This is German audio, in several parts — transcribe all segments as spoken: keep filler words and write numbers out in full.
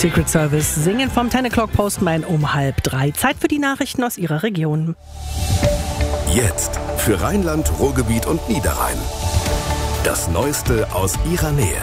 Secret Service singen vom ten O'Clock Postman um halb drei. Zeit für die Nachrichten aus Ihrer Region. Jetzt für Rheinland, Ruhrgebiet und Niederrhein. Das Neueste aus Ihrer Nähe.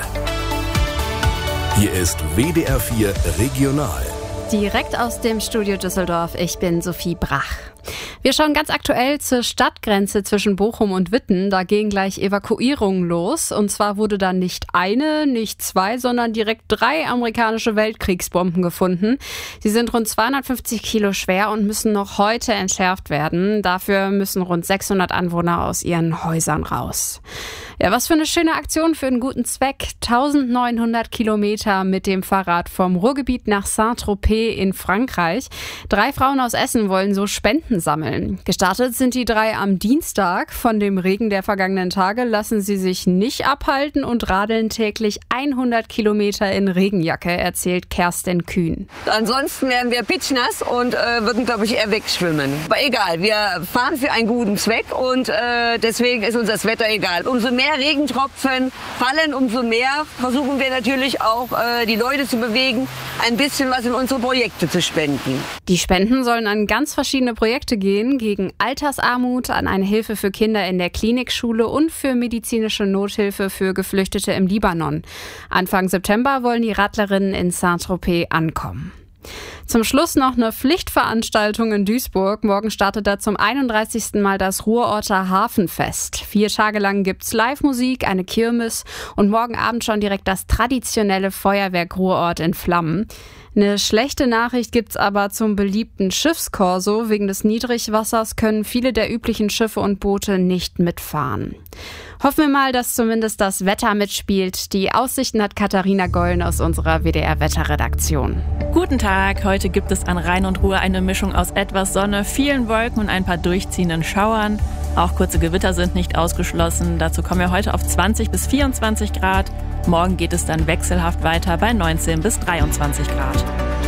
Hier ist W D R vier Regional. Direkt aus dem Studio Düsseldorf, ich bin Sophie Brach. Wir schauen ganz aktuell zur Stadtgrenze zwischen Bochum und Witten. Da gehen gleich Evakuierungen los. Und zwar wurde da nicht eine, nicht zwei, sondern direkt drei amerikanische Weltkriegsbomben gefunden. Sie sind rund zweihundertfünfzig Kilo schwer und müssen noch heute entschärft werden. Dafür müssen rund sechshundert Anwohner aus ihren Häusern raus. Ja, was für eine schöne Aktion für einen guten Zweck. eintausendneunhundert Kilometer mit dem Fahrrad vom Ruhrgebiet nach Saint-Tropez in Frankreich. Drei Frauen aus Essen wollen so Spenden sammeln. Gestartet sind die drei am Dienstag. Von dem Regen der vergangenen Tage lassen sie sich nicht abhalten und radeln täglich hundert Kilometer in Regenjacke, erzählt Kerstin Kühn. Ansonsten wären wir pitschnass und äh, würden, glaube ich, eher wegschwimmen. Aber egal, wir fahren für einen guten Zweck und äh, deswegen ist uns das Wetter egal. Umso mehr Regentropfen fallen, umso mehr versuchen wir natürlich auch, äh, die Leute zu bewegen, ein bisschen was in unsere Projekte zu spenden. Die Spenden sollen an ganz verschiedene Projekte gehen, gegen Altersarmut, an eine Hilfe für Kinder in der Klinikschule und für medizinische Nothilfe für Geflüchtete im Libanon. Anfang September wollen die Radlerinnen in Saint-Tropez ankommen. Zum Schluss noch eine Pflichtveranstaltung in Duisburg. Morgen startet da zum einunddreißigsten Mal das Ruhrorter Hafenfest. Vier Tage lang gibt's Live-Musik, eine Kirmes und morgen Abend schon direkt das traditionelle Feuerwerk Ruhrort in Flammen. Eine schlechte Nachricht gibt's aber zum beliebten Schiffskorso. Wegen des Niedrigwassers können viele der üblichen Schiffe und Boote nicht mitfahren. Hoffen wir mal, dass zumindest das Wetter mitspielt. Die Aussichten hat Katharina Gollen aus unserer W D R-Wetterredaktion. Guten Tag, heute gibt es an Rhein und Ruhr eine Mischung aus etwas Sonne, vielen Wolken und ein paar durchziehenden Schauern. Auch kurze Gewitter sind nicht ausgeschlossen. Dazu kommen wir heute auf zwanzig bis vierundzwanzig Grad. Morgen geht es dann wechselhaft weiter bei neunzehn bis dreiundzwanzig Grad.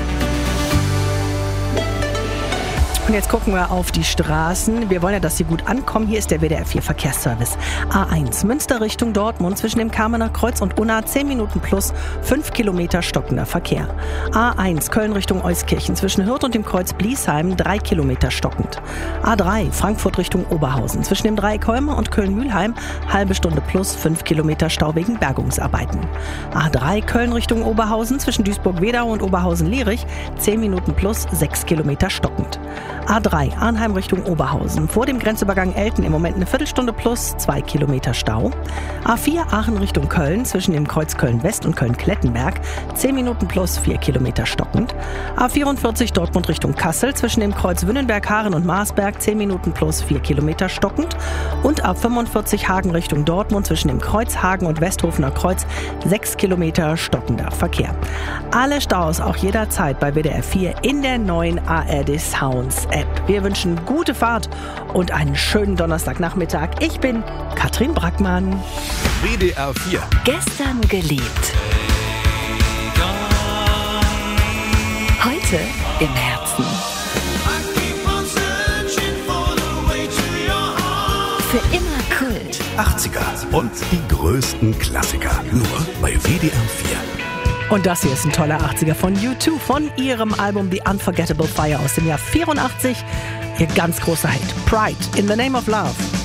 Und jetzt gucken wir auf die Straßen. Wir wollen ja, dass sie gut ankommen. Hier ist der W D R vier Verkehrsservice. A eins, Münster Richtung Dortmund, zwischen dem Kamener Kreuz und Unna, zehn Minuten plus, fünf Kilometer stockender Verkehr. A eins, Köln Richtung Euskirchen, zwischen Hürth und dem Kreuz Bliesheim, drei Kilometer stockend. A drei, Frankfurt Richtung Oberhausen, zwischen dem Dreieck Holme und Köln-Mühlheim, halbe Stunde plus, fünf Kilometer Stau wegen Bergungsarbeiten. A drei, Köln Richtung Oberhausen, zwischen Duisburg-Wedau und Oberhausen-Lierich, zehn Minuten plus, sechs Kilometer stockend. A drei, Arnheim Richtung Oberhausen. Vor dem Grenzübergang Elten im Moment eine Viertelstunde plus, zwei Kilometer Stau. A vier, Aachen Richtung Köln, zwischen dem Kreuz Köln-West und Köln-Klettenberg, zehn Minuten plus, vier Kilometer stockend. A vierundvierzig, Dortmund Richtung Kassel, zwischen dem Kreuz Wünnenberg-Haaren und Marsberg, zehn Minuten plus, vier Kilometer stockend. Und A fünfundvierzig, Hagen Richtung Dortmund, zwischen dem Kreuz Hagen und Westhofener Kreuz, sechs Kilometer stockender Verkehr. Alle Staus auch jederzeit bei W D R vier in der neuen A R D Sounds App. Wir wünschen gute Fahrt und einen schönen Donnerstagnachmittag. Ich bin Katrin Brackmann. W D R vier. Gestern geliebt. Heute im Herzen. Für immer Kult. achtziger und die größten Klassiker. Nur bei W D R vier. Und das hier ist ein toller achtziger von U zwei von ihrem Album The Unforgettable Fire aus dem Jahr vierundachtzig. Ihr ganz großer Hit. Pride in the Name of Love.